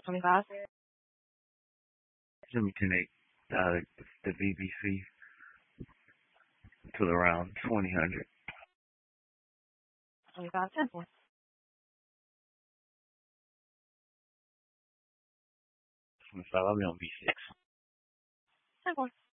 25. Let me connect the VBC to around 2000. 25 simple. 25, I'll be on V6. Simple.